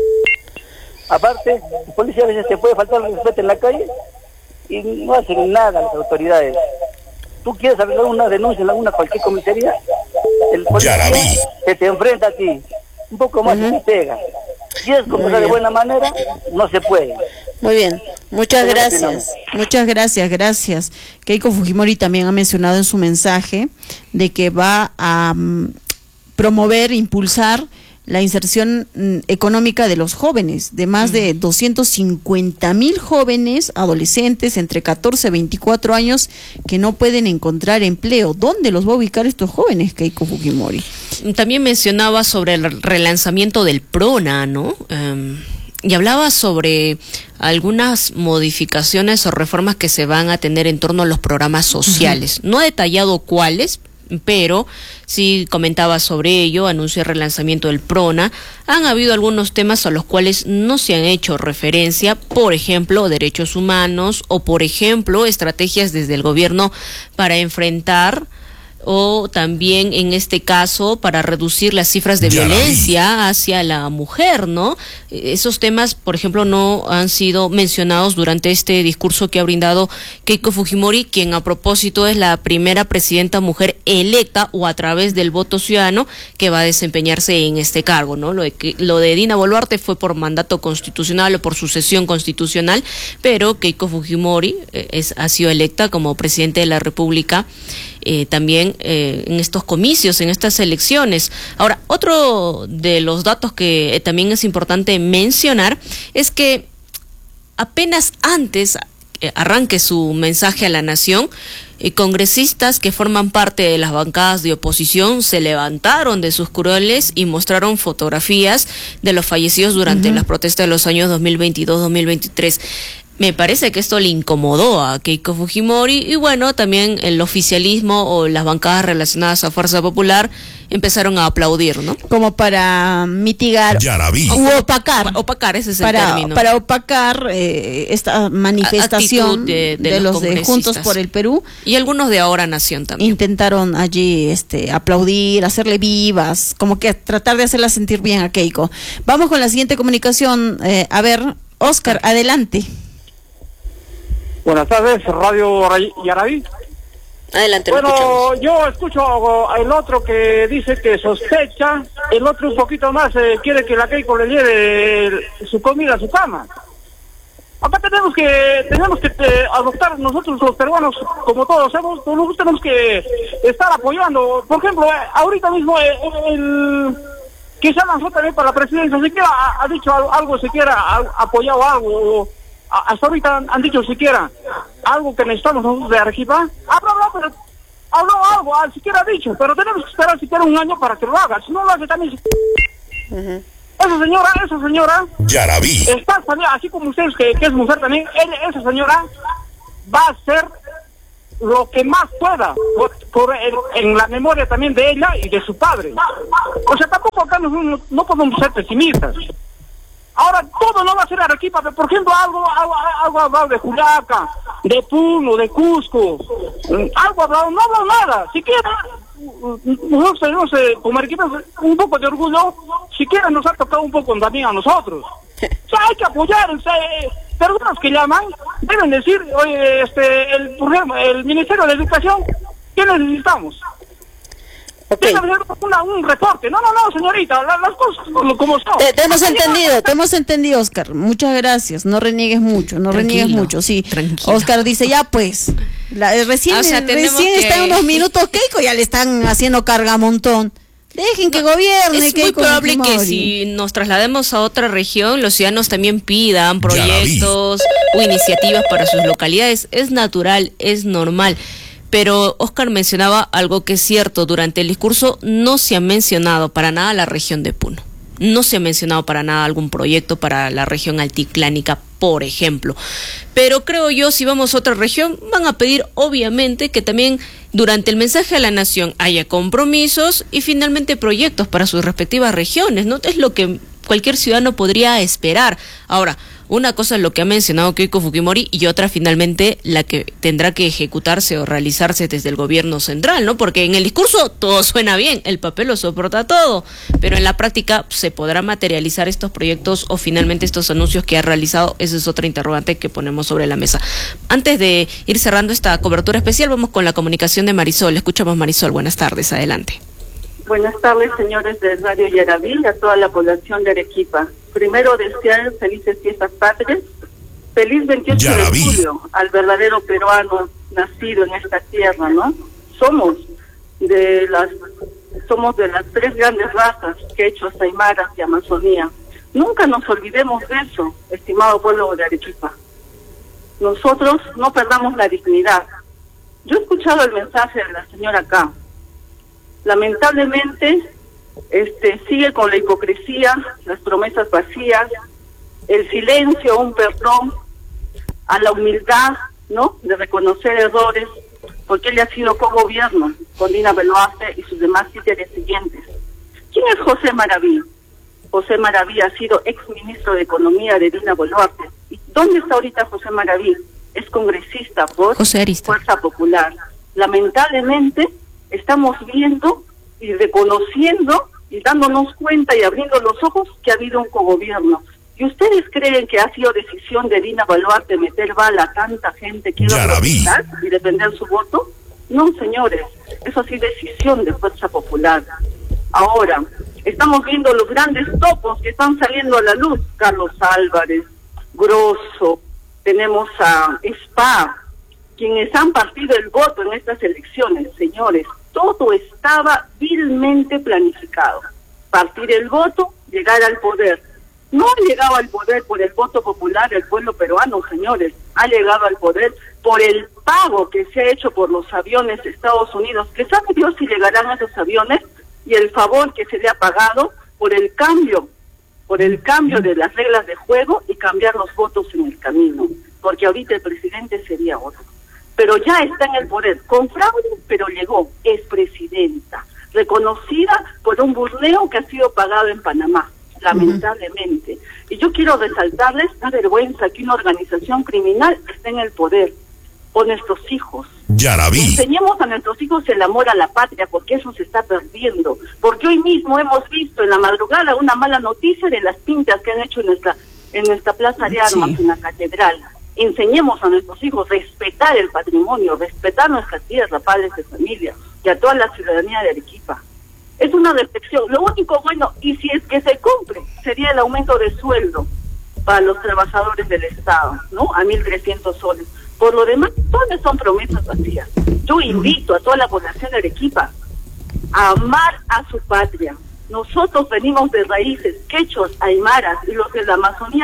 Aparte, el policía a veces te puede faltar el respeto en la calle y no hacen nada las autoridades. Tú quieres arreglar una denuncia en cualquier comisaría, el policía te enfrenta a ti, un poco más y te pega. ¿Quieres conversar de buena manera? No se puede. Muy bien, muchas gracias. Muchas gracias. Keiko Fujimori también ha mencionado en su mensaje de que va a promover, impulsar la inserción económica de los jóvenes, de más de 250,000 jóvenes, adolescentes entre 14 y 24 años que no pueden encontrar empleo. ¿Dónde los va a ubicar estos jóvenes, Keiko Fujimori? También mencionaba sobre el relanzamiento del PRONA, ¿no? Y hablaba sobre algunas modificaciones o reformas que se van a tener en torno a los programas sociales. No ha detallado cuáles, pero sí comentaba sobre ello, anunció el relanzamiento del PRONA. Han habido algunos temas a los cuales no se han hecho referencia, por ejemplo, derechos humanos o, por ejemplo, estrategias desde el gobierno para enfrentar o también en este caso para reducir las cifras de violencia hacia la mujer, ¿no? Esos temas, por ejemplo, no han sido mencionados durante este discurso que ha brindado Keiko Fujimori, quien a propósito es la primera presidenta mujer electa o a través del voto ciudadano que va a desempeñarse en este cargo, ¿no? Lo de Dina Boluarte fue por mandato constitucional o por sucesión constitucional, pero Keiko Fujimori ha sido electa como presidente de la República también en estos comicios, en estas elecciones. Ahora, otro de los datos que también es importante mencionar es que apenas antes arranque su mensaje a la nación, congresistas que forman parte de las bancadas de oposición se levantaron de sus curules y mostraron fotografías de los fallecidos durante las protestas de los años 2022-2023. Me parece que esto le incomodó a Keiko Fujimori y bueno, también el oficialismo o las bancadas relacionadas a Fuerza Popular empezaron a aplaudir, ¿no? Como para mitigar u opacar, ese es el término. Para opacar esta manifestación de los de Juntos por el Perú. Y algunos de Ahora Nación también. Intentaron allí aplaudir, hacerle vivas, como que tratar de hacerla sentir bien a Keiko. Vamos con la siguiente comunicación. A ver, Oscar, adelante. Buenas tardes, Radio Yaraví. Adelante. Bueno, yo escucho el otro que dice que sospecha, el otro un poquito más quiere que la Keiko le lleve su comida a su cama. Acá tenemos que adoptar nosotros los peruanos, como todos sabemos, nosotros tenemos que estar apoyando. Por ejemplo, ahorita mismo quizá lanzó también para la presidencia, siquiera ha dicho algo, siquiera ha apoyado algo. Hasta ahorita han dicho siquiera algo que necesitamos nosotros de Arequipa. Habló algo, siquiera ha dicho, pero tenemos que esperar siquiera un año para que lo haga. Si no lo hace también... Esa señora Yaraví está también, así como ustedes que es mujer también, esa señora va a hacer lo que más pueda en la memoria también de ella y de su padre. O sea, tampoco acá no podemos ser pesimistas. Ahora todo no va a ser Arequipa, pero por ejemplo algo ha hablado de Juliaca, de Puno, de Cusco, algo ha hablado, no ha hablado nada, siquiera nosotros tenemos como Arequipa un poco de orgullo, siquiera nos ha tocado un poco también a nosotros. O sea, hay que apoyar, personas que llaman deben decir, oye, el Ministerio de Educación, ¿qué necesitamos? Okay. Un reporte. No, señorita, las cosas como son. Te hemos entendido, Oscar. Muchas gracias. No reniegues mucho, sí. Tranquilo. Oscar dice, ya pues, recién está en unos minutos Keiko, ya le están haciendo carga montón. Dejen que gobierne. Es muy probable que si nos traslademos a otra región, los ciudadanos también pidan proyectos o iniciativas para sus localidades. Es natural, es normal. Pero Oscar mencionaba algo que es cierto, durante el discurso no se ha mencionado para nada la región de Puno, no se ha mencionado para nada algún proyecto para la región alticlánica, por ejemplo. Pero creo yo, si vamos a otra región, van a pedir obviamente que también durante el mensaje a la nación haya compromisos y finalmente proyectos para sus respectivas regiones, ¿no? Es lo que cualquier ciudadano podría esperar. Ahora, una cosa es lo que ha mencionado Keiko Fujimori y otra finalmente la que tendrá que ejecutarse o realizarse desde el gobierno central, ¿no? Porque en el discurso todo suena bien, el papel lo soporta todo, pero en la práctica se podrá materializar estos proyectos o finalmente estos anuncios que ha realizado. Esa es otra interrogante que ponemos sobre la mesa. Antes de ir cerrando esta cobertura especial, vamos con la comunicación de Marisol. Escuchamos, Marisol, buenas tardes, adelante. Buenas tardes, señores de Radio Yaraví y a toda la población de Arequipa. Primero, desear felices fiestas patrias. Feliz 28 de julio al verdadero peruano nacido en esta tierra, ¿no? Somos de las tres grandes razas que ha hecho Aymaras y Amazonía. Nunca nos olvidemos de eso, estimado pueblo de Arequipa. Nosotros no perdamos la dignidad. Yo he escuchado el mensaje de la señora acá. Lamentablemente sigue con la hipocresía, las promesas vacías, el silencio, un perdón, a la humildad, ¿no?, de reconocer errores, porque él ha sido co-gobierno con Dina Boluarte y sus demás títeres siguientes. ¿Quién es José Maraví? José Maraví ha sido ex-ministro de Economía de Dina Boluarte. ¿Y dónde está ahorita José Maraví? Es congresista por Fuerza Popular. Lamentablemente estamos viendo y reconociendo y dándonos cuenta y abriendo los ojos que ha habido un cogobierno. ¿Y ustedes creen que ha sido decisión de Dina Boluarte meter bala a tanta gente que iba a protestar y defender su voto? No, señores, eso sí decisión de Fuerza Popular. Ahora, estamos viendo los grandes topos que están saliendo a la luz. Carlos Álvarez, Grosso, tenemos a Spa, quienes han partido el voto en estas elecciones, señores. Todo estaba vilmente planificado. Partir el voto, llegar al poder. No ha llegado al poder por el voto popular del pueblo peruano, señores. Ha llegado al poder por el pago que se ha hecho por los aviones de Estados Unidos, que sabe Dios si llegarán esos aviones, y el favor que se le ha pagado por el cambio de las reglas de juego y cambiar los votos en el camino. porque ahorita el presidente sería otro. Pero ya está en el poder, con fraude, pero llegó, es presidenta, reconocida por un burleo que ha sido pagado en Panamá, lamentablemente. Y yo quiero resaltarles la vergüenza que una organización criminal esté en el poder, por nuestros hijos. Yaraví. Enseñemos a nuestros hijos el amor a la patria, porque eso se está perdiendo. Porque hoy mismo hemos visto en la madrugada una mala noticia de las pintas que han hecho en nuestra plaza de armas, en la catedral. Enseñemos a nuestros hijos respetar el patrimonio, respetar nuestra tierra, padres de familia, y a toda la ciudadanía de Arequipa. Es una reflexión. Lo único bueno, y si es que se cumple, sería el aumento de sueldo para los trabajadores del Estado, ¿no? A 1.300 soles. Por lo demás, todas son promesas vacías. Yo invito a toda la población de Arequipa a amar a su patria. Nosotros venimos de raíces quechuas, aymaras, y los de la Amazonía,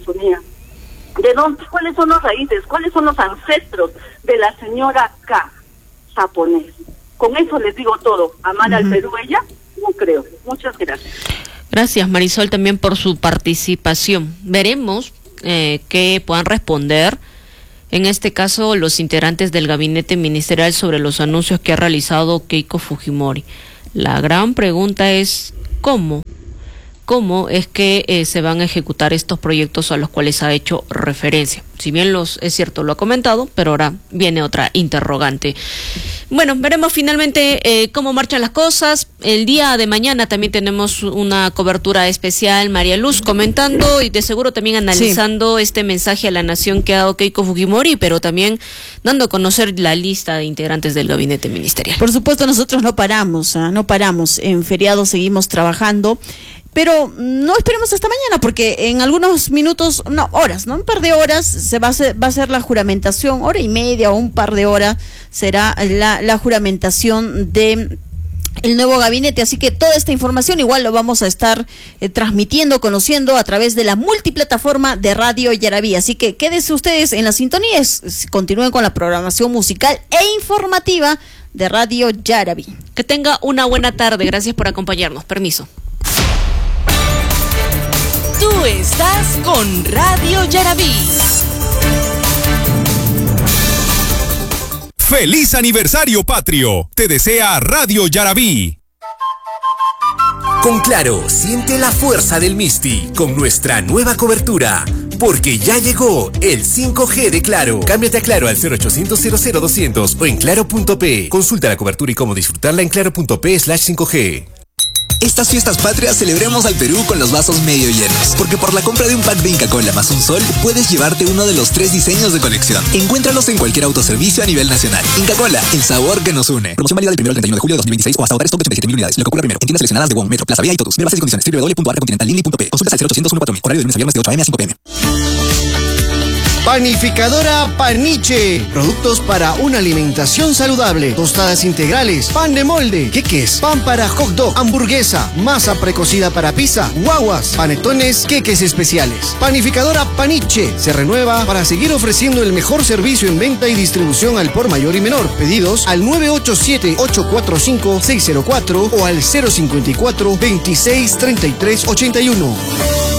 ¿De dónde? ¿Cuáles son las raíces? ¿Cuáles son los ancestros de la señora K, japonés? Con eso les digo todo. ¿Amar al Perú ella? No creo. Muchas gracias. Gracias, Marisol, también por su participación. Veremos qué puedan responder, en este caso, los integrantes del gabinete ministerial sobre los anuncios que ha realizado Keiko Fujimori. La gran pregunta es, ¿cómo es que se van a ejecutar estos proyectos a los cuales ha hecho referencia? Si bien es cierto, lo ha comentado, pero ahora viene otra interrogante. Bueno, veremos finalmente cómo marchan las cosas. El día de mañana también tenemos una cobertura especial, María Luz, comentando y de seguro también analizando este mensaje a la nación que ha dado Keiko Fujimori, pero también dando a conocer la lista de integrantes del gabinete ministerial. Por supuesto, nosotros no paramos, no paramos. En feriado seguimos trabajando. Pero no esperemos hasta mañana, porque en algunos minutos, horas, un par de horas va a ser la juramentación, hora y media o un par de horas será la juramentación de el nuevo gabinete, así que toda esta información igual lo vamos a estar transmitiendo, conociendo a través de la multiplataforma de Radio Yaraví, así que quédense ustedes en las sintonías, continúen con la programación musical e informativa de Radio Yaraví. Que tenga una buena tarde, gracias por acompañarnos, permiso. Tú estás con Radio Yaraví. ¡Feliz aniversario patrio! Te desea Radio Yaraví. Con Claro, siente la fuerza del Misti con nuestra nueva cobertura. Porque ya llegó el 5G de Claro. Cámbiate a Claro al 0800 00200 o en claro.p. Consulta la cobertura y cómo disfrutarla en claro.p/5G. Estas fiestas patrias celebremos al Perú con los vasos medio llenos, porque por la compra de un pack de Inca Kola más un sol, puedes llevarte uno de los 3 diseños de colección. Encuéntralos en cualquier autoservicio a nivel nacional. Inca Kola, el sabor que nos une. Promoción válida del 1 al 31 de julio de 2026 o hasta agotar stock de 87.000 unidades. Lo que ocurra primero. En tiendas seleccionadas de WOM, Metro, Plaza Vía y Totus. Ver bases y condiciones. www.arcacontinentallini.p. Consultas al 0800 14000. Horario de lunes a viernes de 8 a.m. a 5 p.m. Panificadora Paniche. Productos para una alimentación saludable. Tostadas integrales, pan de molde, queques, pan para hot dog, hamburguesa, masa precocida para pizza, guaguas, panetones, queques especiales. Panificadora Paniche se renueva para seguir ofreciendo el mejor servicio en venta y distribución al por mayor y menor. Pedidos al 987-845-604 o al 054-263381.